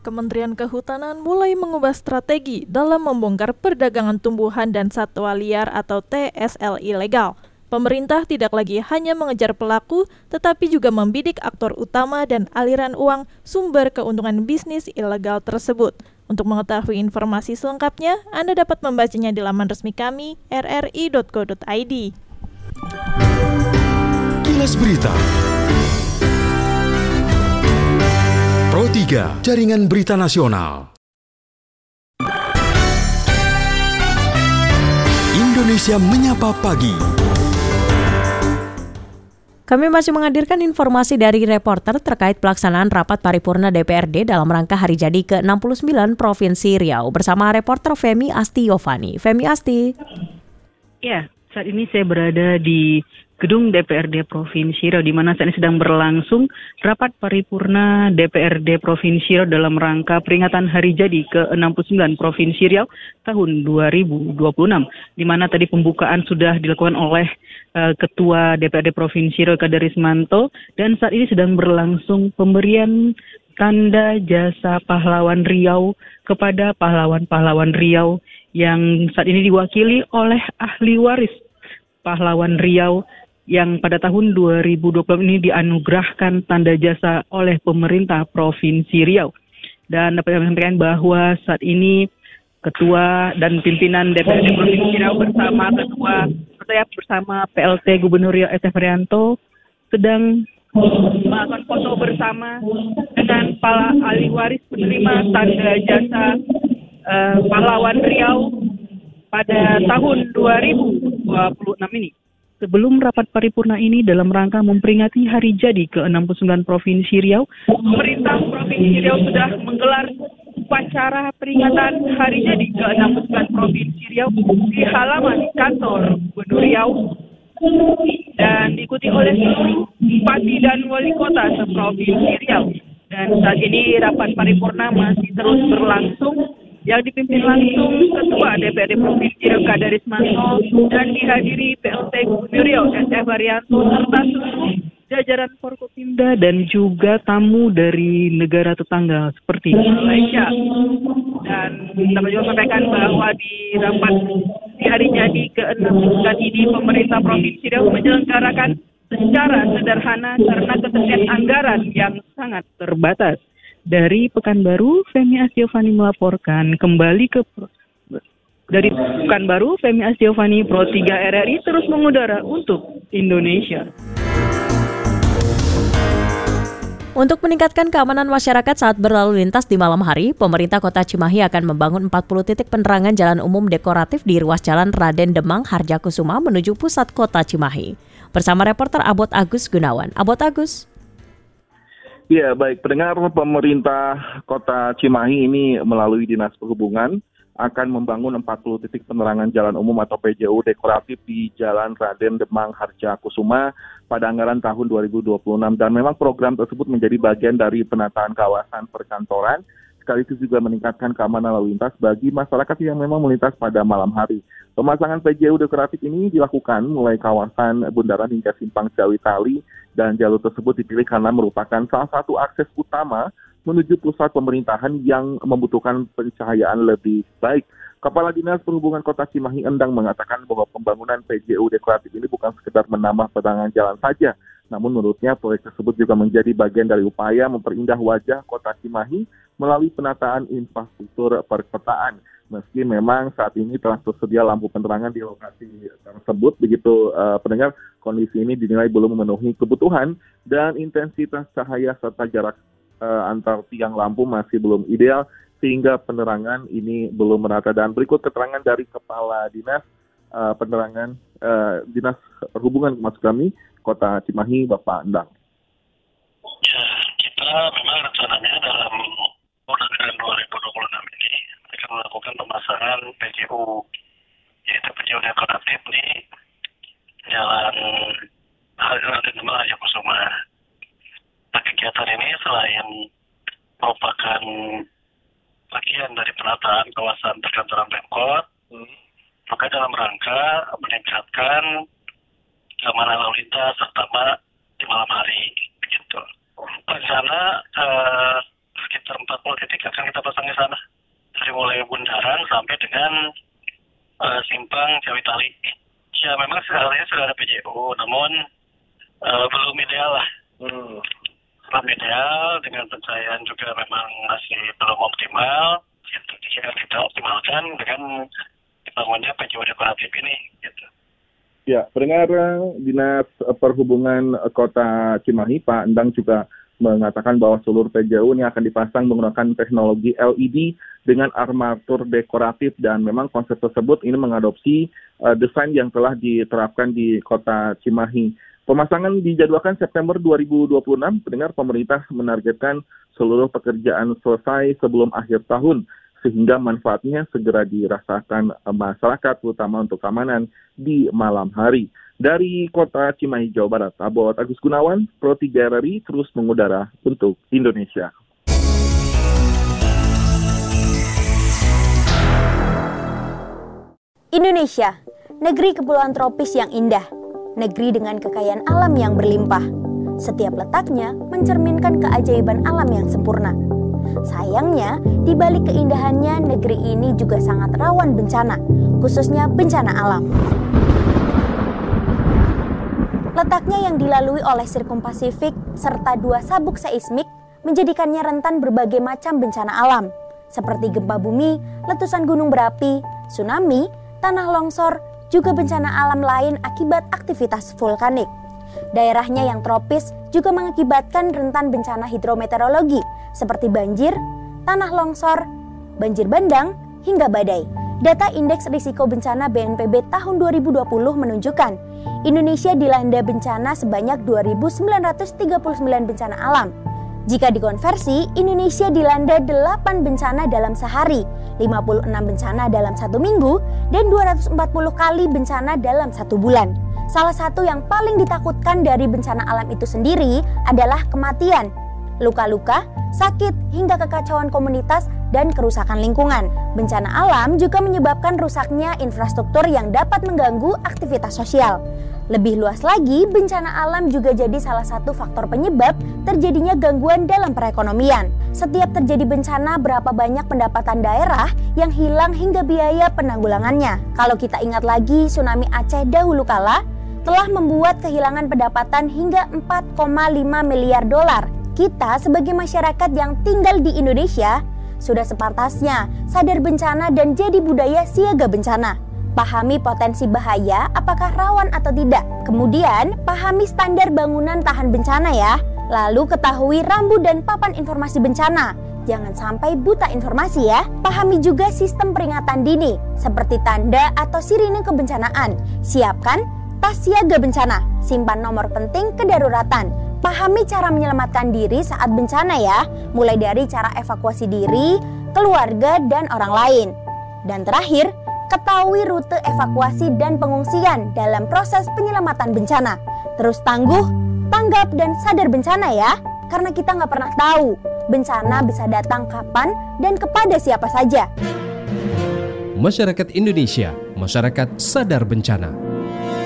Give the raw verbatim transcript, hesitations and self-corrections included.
Kementerian Kehutanan mulai mengubah strategi dalam membongkar perdagangan tumbuhan dan satwa liar atau T S L ilegal. Pemerintah tidak lagi hanya mengejar pelaku, tetapi juga membidik aktor utama dan aliran uang sumber keuntungan bisnis ilegal tersebut. Untuk mengetahui informasi selengkapnya, Anda dapat membacanya di laman resmi kami, r r i dot co dot i d. Kilas Berita Pro tiga, Jaringan Berita Nasional. Indonesia Menyapa Pagi. Kami masih menghadirkan informasi dari reporter terkait pelaksanaan rapat paripurna D P R D dalam rangka hari jadi ke enam puluh sembilan Provinsi Riau bersama reporter Femi Asti Yovani. Femi Asti. Ya, saat ini saya berada di Gedung D P R D Provinsi Riau, di mana saat ini sedang berlangsung rapat paripurna D P R D Provinsi Riau dalam rangka peringatan hari jadi ke enam puluh sembilan Provinsi Riau tahun dua ribu dua puluh enam, di mana tadi pembukaan sudah dilakukan oleh uh, Ketua D P R D Provinsi Riau Kadarismanto, dan saat ini sedang berlangsung pemberian tanda jasa pahlawan Riau kepada pahlawan-pahlawan Riau yang saat ini diwakili oleh ahli waris pahlawan Riau yang pada tahun dua ribu dua puluh ini dianugerahkan tanda jasa oleh pemerintah Provinsi Riau. Dan dapat kami sampaikan bahwa saat ini Ketua dan pimpinan D P R D Provinsi Riau bersama Ketua saya bersama P L T Gubernur Riau S F Rianto sedang melakukan foto bersama dengan para ahli waris penerima tanda jasa uh, pahlawan Riau pada tahun dua ribu dua puluh enam ini. Sebelum rapat paripurna ini dalam rangka memperingati hari jadi ke enam puluh sembilan Provinsi Riau, pemerintah Provinsi Riau sudah menggelar upacara peringatan hari jadi ke enam puluh sembilan Provinsi Riau di halaman kantor Gubernur Riau dan diikuti oleh seluruh bupati dan wali kota seprovinsi Riau. Dan saat ini rapat paripurna masih terus berlangsung, yang dipimpin langsung Ketua D P R D Provinsi Riau Kadarismanto dan dihadiri P L T Gubernur Riau S F Rianto serta seluruh jajaran Forkopimda dan juga tamu dari negara tetangga seperti Malaysia. Dan dapat juga sampaikan bahwa di rapat di hari jadi ke enam puluh sembilan ini pemerintah Provinsi Riau menyelenggarakan secara sederhana karena ketersediaan anggaran yang sangat terbatas. Dari Pekanbaru, Femi Asti Yovani melaporkan kembali ke dari Pekanbaru, Femi Asti Yovani, Pro tiga R R I terus mengudara untuk Indonesia. Untuk meningkatkan keamanan masyarakat saat berlalu lintas di malam hari, pemerintah Kota Cimahi akan membangun empat puluh titik penerangan jalan umum dekoratif di ruas jalan Raden Demang Harjakusuma menuju pusat Kota Cimahi. Bersama reporter Abot Agus Gunawan. Abot Agus. Ya, baik. Pendengar, pemerintah Kota Cimahi ini melalui Dinas Perhubungan akan membangun empat puluh titik penerangan jalan umum atau P J U dekoratif di Jalan Raden Demang Harjakusuma pada anggaran tahun dua ribu dua puluh enam. Dan memang program tersebut menjadi bagian dari penataan kawasan perkantoran, sekaligus juga meningkatkan keamanan lalu lintas bagi masyarakat yang memang melintas pada malam hari. Pemasangan P J U dekoratif ini dilakukan mulai kawasan Bundaran hingga Simpang Jawi Tali, dan jalur tersebut dipilih karena merupakan salah satu akses utama menuju pusat pemerintahan yang membutuhkan pencahayaan lebih baik. Kepala Dinas Perhubungan Kota Cimahi Endang mengatakan bahwa pembangunan P J U dekoratif ini bukan sekedar menambah penerangan jalan saja, namun menurutnya proyek tersebut juga menjadi bagian dari upaya memperindah wajah Kota Cimahi melalui penataan infrastruktur perkotaan. Meski memang saat ini telah tersedia lampu penerangan di lokasi tersebut, begitu uh, pendengar, kondisi ini dinilai belum memenuhi kebutuhan dan intensitas cahaya serta jarak uh, antar tiang lampu masih belum ideal sehingga penerangan ini belum merata. Dan berikut keterangan dari Kepala Dinas uh, Penerangan uh, Dinas Perhubungan maksud kami Kota Cimahi, Bapak Endang. Ya, kita memang rencananya dalam anggaran dua ribu dua puluh enam ini akan melakukan pemasangan P J U, yaitu P J U dekoratif di Jalan Raden Demang Harjakusuma. Nah, kegiatan ini selain merupakan bagian dari penataan kawasan perkantoran Pemkot, hmm. maka dalam rangka meningkatkan keamanan lalu lintas terutama di malam hari, begitu. Rencana eh, sekitar empat puluh titik akan Simpang Cawitali. Ya memang seharusnya sudah ada P J U, namun uh, belum ideal lah. Hmm. Belum ideal, dengan pencahayaan juga memang masih belum optimal. Gitu. Jika kita optimalkan dengan dibangunnya P J U dekoratif ini. Gitu. Ya, pendengar Dinas Perhubungan Kota Cimahi, Pak Endang juga mengatakan bahwa seluruh P J U ini akan dipasang menggunakan teknologi L E D dengan armatur dekoratif, dan memang konsep tersebut ini mengadopsi uh, desain yang telah diterapkan di Kota Cimahi. Pemasangan dijadwalkan September dua ribu dua puluh enam. Pendengar, pemerintah menargetkan seluruh pekerjaan selesai sebelum akhir tahun, sehingga manfaatnya segera dirasakan masyarakat, terutama untuk keamanan di malam hari. Dari Kota Cimahi, Jawa Barat, Abot Agus Gunawan, Pro tiga R R I terus mengudara untuk Indonesia. Indonesia, negeri kepulauan tropis yang indah, negeri dengan kekayaan alam yang berlimpah. Setiap letaknya mencerminkan keajaiban alam yang sempurna. Sayangnya, di balik keindahannya, negeri ini juga sangat rawan bencana, khususnya bencana alam. Letaknya yang dilalui oleh Sirkum Pasifik serta dua sabuk seismik menjadikannya rentan berbagai macam bencana alam, seperti gempa bumi, letusan gunung berapi, tsunami, tanah longsor, juga bencana alam lain akibat aktivitas vulkanik. Daerahnya yang tropis juga mengakibatkan rentan bencana hidrometeorologi seperti banjir, tanah longsor, banjir bandang, hingga badai. Data Indeks Risiko Bencana B N P B tahun dua ribu dua puluh menunjukkan Indonesia dilanda bencana sebanyak dua ribu sembilan ratus tiga puluh sembilan bencana alam. Jika dikonversi, Indonesia dilanda delapan bencana dalam sehari, lima puluh enam bencana dalam satu minggu, dan dua ratus empat puluh kali bencana dalam satu bulan. Salah satu yang paling ditakutkan dari bencana alam itu sendiri adalah kematian, luka-luka, sakit, hingga kekacauan komunitas dan kerusakan lingkungan. Bencana alam juga menyebabkan rusaknya infrastruktur yang dapat mengganggu aktivitas sosial. Lebih luas lagi, bencana alam juga jadi salah satu faktor penyebab terjadinya gangguan dalam perekonomian. Setiap terjadi bencana, berapa banyak pendapatan daerah yang hilang hingga biaya penanggulangannya. Kalau kita ingat lagi, tsunami Aceh dahulu kala telah membuat kehilangan pendapatan hingga empat koma lima miliar dolar. Kita sebagai masyarakat yang tinggal di Indonesia sudah sepantasnya sadar bencana dan jadi budaya siaga bencana. Pahami potensi bahaya, apakah rawan atau tidak. Kemudian, pahami standar bangunan tahan bencana ya. Lalu ketahui rambu dan papan informasi bencana. Jangan sampai buta informasi ya. Pahami juga sistem peringatan dini, seperti tanda atau sirine kebencanaan. Siapkan tas siaga bencana. Simpan nomor penting kedaruratan. Pahami cara menyelamatkan diri saat bencana ya. Mulai dari cara evakuasi diri, keluarga, dan orang lain. Dan terakhir, ketahui rute evakuasi dan pengungsian dalam proses penyelamatan bencana. Terus tangguh, tanggap, dan sadar bencana ya. Karena kita nggak pernah tahu bencana bisa datang kapan dan kepada siapa saja. Masyarakat Indonesia, masyarakat sadar bencana.